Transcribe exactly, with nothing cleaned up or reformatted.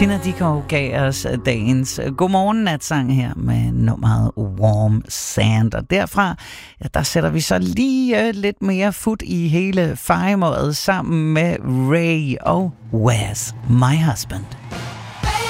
Tina Dickow gav os dagens godmorgen natsang her med nummeret Warm Sand. Og derfra, ja, der sætter vi så lige uh, lidt mere fut i hele fejmåret sammen med Ray og Where's My Husband.